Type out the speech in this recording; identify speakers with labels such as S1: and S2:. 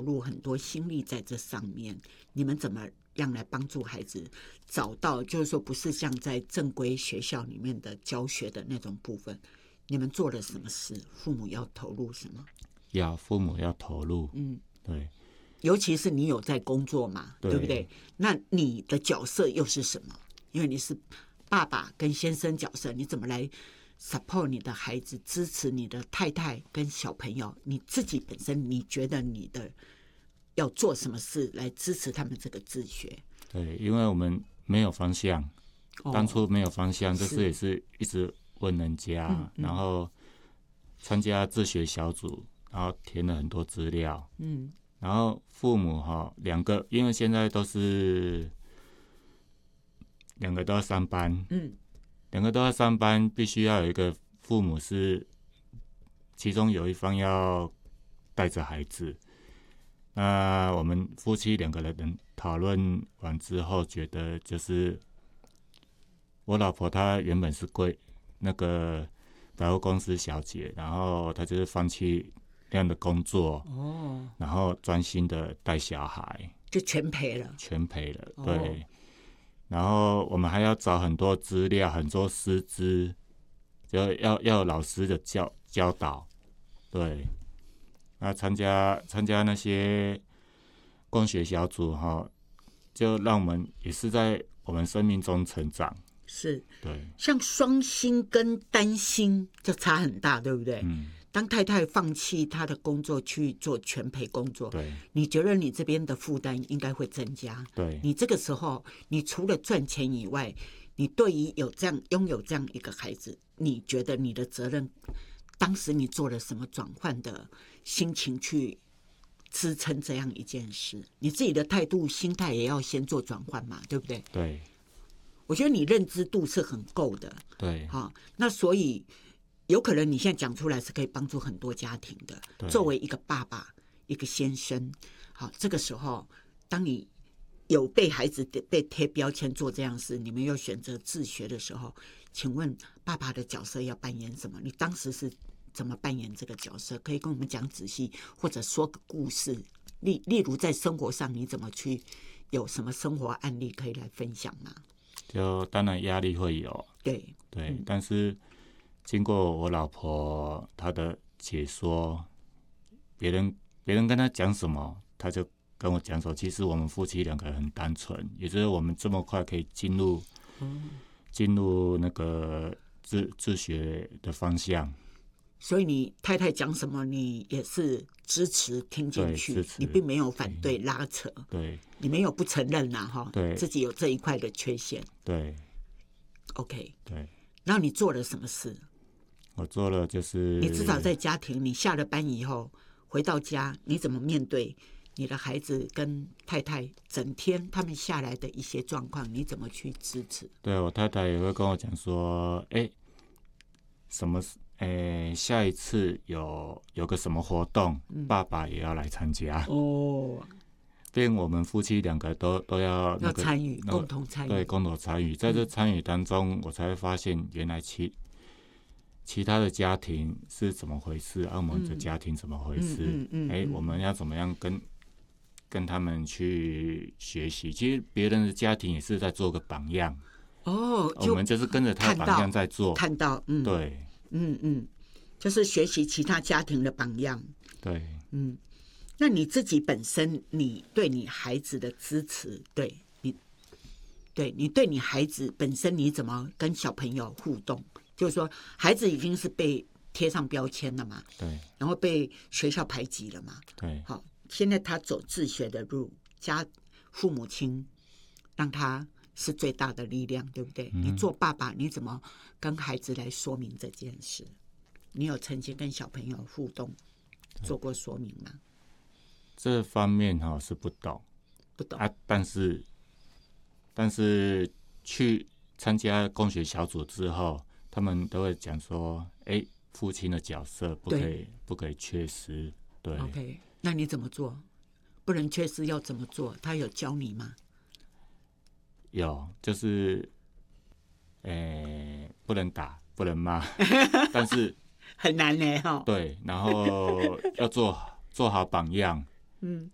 S1: 入很多心力在这上面，你们怎么样来帮助孩子找到，就是说不是像在正规学校里面的教学的那种部分，你们做了什么事？父母要投入什么？
S2: 父母要投入，对，
S1: 尤其是你有在工作嘛， 对不对？那你的角色又是什么？因为你是爸爸跟先生角色，你怎么来 support 你的孩子，支持你的太太跟小朋友？你自己本身，你觉得你的要做什么事来支持他们这个自学？
S2: 对，因为我们没有方向，当初没有方向，这次也是一直问人家，然后参加自学小组，然后填了很多资料，然后父母两个，因为现在都是两个都要上班，两个都要上班，必须要有一个父母是其中有一方要带着孩子。那我们夫妻两个人讨论完之后，觉得就是我老婆她原本是那个百货公司小姐，然后她就是放弃那样的工作，然后专心的带小孩，
S1: 就全赔了，
S2: 对。然后我们还要找很多资料，很多师资，就要有老师的教导，对。那参加那些共学小组就让我们也是在我们生命中成长。
S1: 是，
S2: 对。
S1: 像双薪跟单薪就差很大，对不对？当太太放弃她的工作去做全陪工作，
S2: 对，
S1: 你觉得你这边的负担应该会增加。
S2: 对，
S1: 你这个时候，你除了赚钱以外，你对于拥有这样一个孩子，你觉得你的责任，当时你做了什么转换的心情去支撑这样一件事？你自己的态度、心态也要先做转换嘛，对不对？
S2: 对。
S1: 我觉得你认知度是很够的，
S2: 对。
S1: 那所以有可能你现在讲出来是可以帮助很多家庭的。作为一个爸爸、一个先生，这个时候，当你有被孩子被贴标签做这样的事，你们又选择自学的时候，请问爸爸的角色要扮演什么？你当时是怎么扮演这个角色？可以跟我们讲仔细，或者说个故事，例如在生活上你怎么去，有什么生活案例可以来分享吗？
S2: 就当然压力会有，
S1: 对，
S2: 但是经过我老婆她的解说，别人跟她讲什么，她就跟我讲说，其实我们夫妻两个人很单纯，也就是我们这么快可以进入那个自学的方向。
S1: 所以你太太讲什么，你也是支持听进去，你并没有反对拉扯，
S2: 对，
S1: 你没有不承认啦，
S2: 对，
S1: 自己有这一块的缺陷，
S2: 对
S1: ，OK，
S2: 对。
S1: 然后你做了什么事？
S2: 我做了就是
S1: 你至少在家庭，你下了班以后回到家，你怎么面对你的孩子跟太太整天他们下来的一些状况，你怎么去支持？
S2: 对，我太太也会跟我讲说，下一次有个什么活动，爸爸也要来参加变我们夫妻两个都要
S1: 参与，共同参与，
S2: 对，共同参与。在这参与当中，我才会发现原来其他的家庭是怎么回事，我们的家庭怎么回事？我们要怎么样跟他们去学习？其实别人的家庭也是在做个榜样我们就是跟着他的榜样在做，
S1: 看到，
S2: 对，
S1: 就是学习其他家庭的榜样，
S2: 对，
S1: 那你自己本身，你对你孩子的支持，你对你孩子本身，你怎么跟小朋友互动？就是说，孩子已经是被贴上标签了嘛，
S2: 对，
S1: 然后被学校排挤了嘛，
S2: 对，
S1: 好，现在他走自学的路，父母亲让他是最大的力量，对不对？你做爸爸，你怎么跟孩子来说明这件事？你有曾经跟小朋友互动做过说明吗？
S2: 这方面是不懂但是去参加共学小组之后，他们都会讲说，父亲的角色不可以缺失。对
S1: ，OK， 那你怎么做？不能缺失要怎么做？他有教你吗？
S2: 有，就是不能打，不能骂，但是
S1: 很难呢，
S2: 对，然后要做好榜样。